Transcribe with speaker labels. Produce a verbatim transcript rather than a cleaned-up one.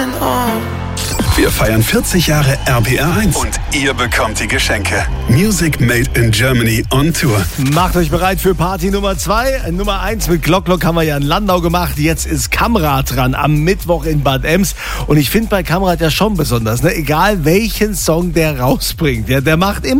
Speaker 1: Wir feiern vierzig Jahre R P R eins und ihr bekommt die Geschenke. Music Made in Germany on Tour.
Speaker 2: Macht euch bereit für Party Nummer zwei. Nummer eins mit Glock Glock haben wir ja in Landau gemacht. Jetzt ist Kamrat dran am Mittwoch in Bad Ems. Und ich finde bei Kamrat ja schon besonders, ne? Egal welchen Song der rausbringt, ja, der macht immer